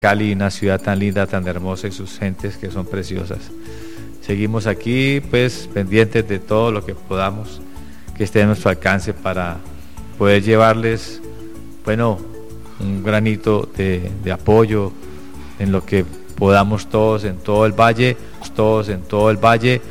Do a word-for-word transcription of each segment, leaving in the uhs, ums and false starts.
Cali, una ciudad tan linda, tan hermosa, y sus gentes que son preciosas. Seguimos aquí, pues, pendientes de todo lo que podamos, que esté a nuestro alcance para poder llevarles, bueno, un granito de, de apoyo en lo que podamos todos, en todo el valle, todos en todo el valle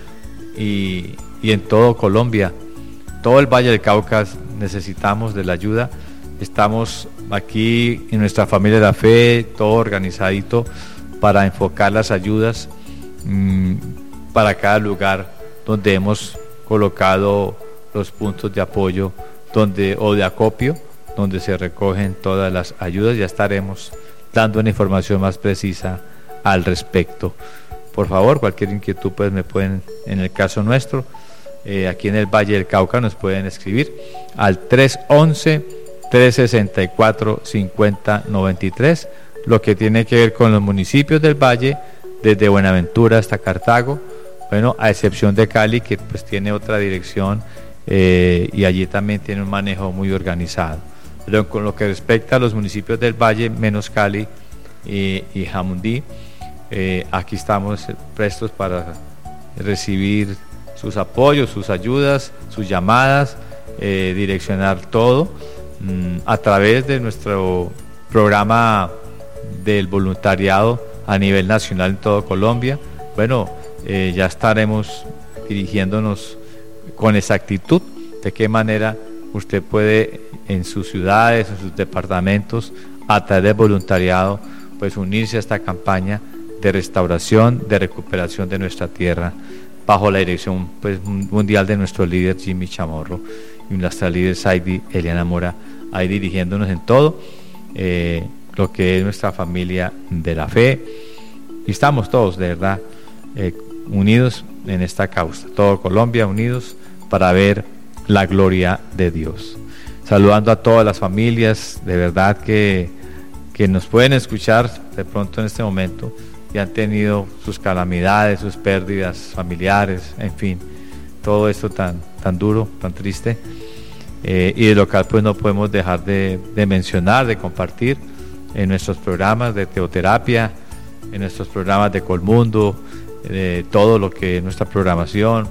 y, y en todo Colombia. Todo el Valle del Cauca necesitamos de la ayuda. Estamos aquí en nuestra familia de la fe, todo organizadito para enfocar las ayudas mmm, para cada lugar donde hemos colocado los puntos de apoyo donde, o de acopio, donde se recogen todas las ayudas. Ya estaremos dando una información más precisa al respecto. Por favor, cualquier inquietud pues me pueden, en el caso nuestro, eh, aquí en el Valle del Cauca, nos pueden escribir al tres once, tres sesenta y cuatro, cincuenta noventa y tres, lo que tiene que ver con los municipios del Valle, desde Buenaventura hasta Cartago, bueno, a excepción de Cali, que pues tiene otra dirección eh, y allí también tiene un manejo muy organizado. Pero con lo que respecta a los municipios del Valle, menos Cali y, y Jamundí, eh, aquí estamos prestos para recibir sus apoyos, sus ayudas, sus llamadas, eh, direccionar todo mmm, a través de nuestro programa del voluntariado a nivel nacional en todo Colombia. Bueno, eh, ya estaremos dirigiéndonos con exactitud de qué manera usted puede en sus ciudades, en sus departamentos, a través del voluntariado, pues unirse a esta campaña de restauración, de recuperación de nuestra tierra, bajo la dirección pues, mundial de nuestro líder Jimmy Chamorro y nuestra líder Saidi Eliana Mora, ahí dirigiéndonos en todo eh, lo que es nuestra familia de la fe. Y estamos todos, de verdad, eh, unidos en esta causa, todo Colombia unidos para ver la gloria de Dios. Saludando a todas las familias, de verdad que, que nos pueden escuchar de pronto en este momento y han tenido sus calamidades, sus pérdidas familiares, en fin, todo esto tan, tan duro, tan triste. Eh, y de local pues no podemos dejar de, de mencionar, de compartir en nuestros programas de teoterapia, en nuestros programas de Colmundo, de todo lo que es nuestra programación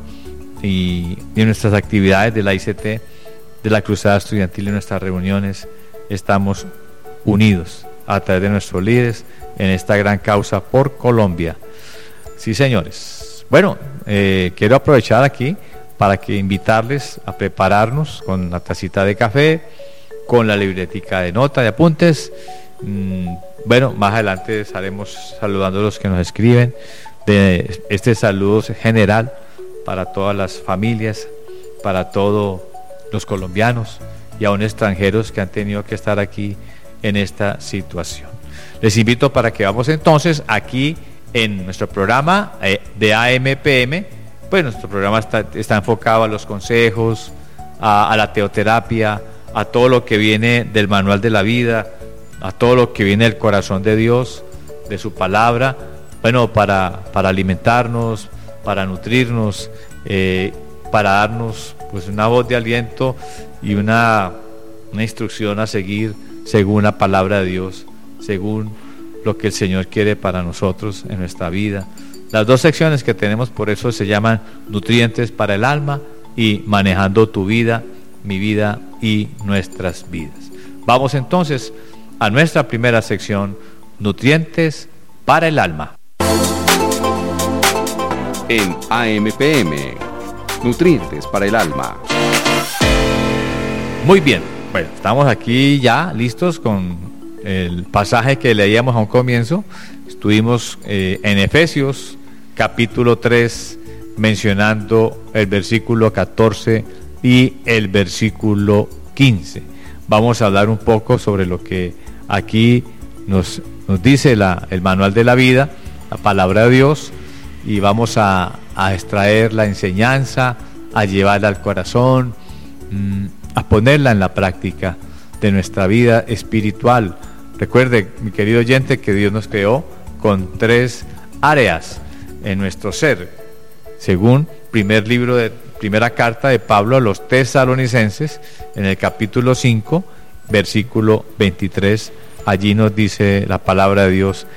y, y en nuestras actividades de la I C T, de la Cruzada Estudiantil, en nuestras reuniones, estamos unidos a través de nuestros líderes en esta gran causa por Colombia. Sí, señores. Bueno, eh, quiero aprovechar aquí para que invitarles a prepararnos con la tacita de café, con la libretica de nota, de apuntes. Mm, bueno, más adelante estaremos saludando a los que nos escriben. De este saludo general para todas las familias, para todos los colombianos y aún extranjeros que han tenido que estar aquí en esta situación. Les invito para que vamos entonces aquí en nuestro programa eh, de A M P M. Pues nuestro programa está, está enfocado a los consejos, a, a la teoterapia, a todo lo que viene del manual de la vida, a todo lo que viene del corazón de Dios, de su palabra, bueno, para, para alimentarnos, para nutrirnos, eh, para darnos pues una voz de aliento y una, una instrucción a seguir según la palabra de Dios, según lo que el Señor quiere para nosotros en nuestra vida. Las dos secciones que tenemos por eso se llaman Nutrientes para el Alma y Manejando tu Vida, mi vida y nuestras vidas. Vamos entonces a nuestra primera sección, Nutrientes para el Alma. En A M P M, Nutrientes para el Alma. Muy bien, bueno, estamos aquí ya listos con el pasaje que leíamos a un comienzo. Estuvimos eh, en Efesios capítulo tres mencionando el versículo catorce y el versículo quince. Vamos a hablar un poco sobre lo que aquí nos, nos dice la, el manual de la vida, la palabra de Dios, y vamos a, a extraer la enseñanza, a llevarla al corazón, mmm, a ponerla en la práctica de nuestra vida espiritual. Recuerde, mi querido oyente, que Dios nos creó con tres áreas en nuestro ser, según primer libro de primera carta de Pablo a los Tesalonicenses, en el capítulo cinco, versículo veintitrés allí nos dice la palabra de Dios